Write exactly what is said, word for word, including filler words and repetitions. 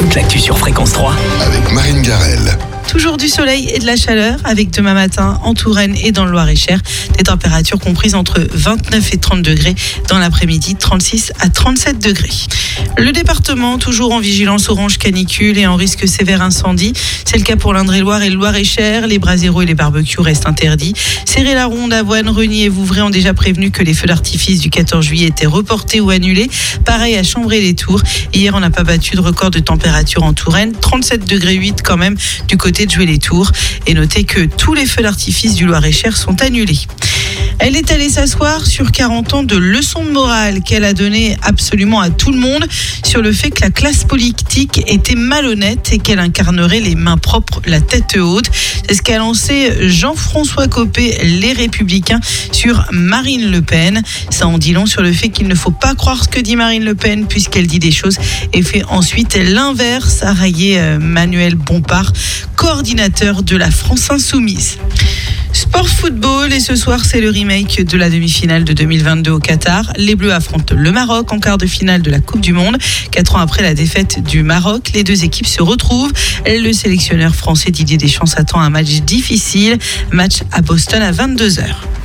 toute l'actu sur Fréquence trois avec Marine Garel. Toujours du soleil et de la chaleur avec demain matin en Touraine et dans le Loir-et-Cher. Des températures comprises entre vingt-neuf et trente degrés. Dans l'après-midi, trente-six à trente-sept degrés. Le département, toujours en vigilance orange canicule et en risque sévère incendie. C'est le cas pour l'Indre-et-Loire et le Loir-et-Cher. Les braseros et les barbecues restent interdits. Serré-la-Ronde, Avoine, Rugny et Vouvray ont déjà prévenu que les feux d'artifice du quatorze juillet étaient reportés ou annulés. Pareil à Chambray-les-Tours. Hier, on n'a pas battu de record de température en Touraine. trente-sept degrés huit quand même du côté de Joué-les-Tours. Et notez que tous les feux d'artifice du Loir-et-Cher sont annulés. Elle est allée s'asseoir sur quarante ans de leçons de morale qu'elle a donné absolument à tout le monde sur le fait que la classe politique était malhonnête et qu'elle incarnerait les mains propres, la tête haute. C'est ce qu'a lancé Jean-François Copé, les Républicains, sur Marine Le Pen. Ça en dit long sur le fait qu'il ne faut pas croire ce que dit Marine Le Pen puisqu'elle dit des choses et fait ensuite l'inverse, a raillé Manuel Bompard, coordinateur de la France Insoumise. Sport football et ce soir c'est le remake de la demi-finale de deux mille vingt-deux au Qatar. Les Bleus affrontent le Maroc en quart de finale de la Coupe du Monde. Quatre ans après la défaite du Maroc, les deux équipes se retrouvent. Le sélectionneur français Didier Deschamps s'attend à un match difficile. Match à Boston à vingt-deux heures.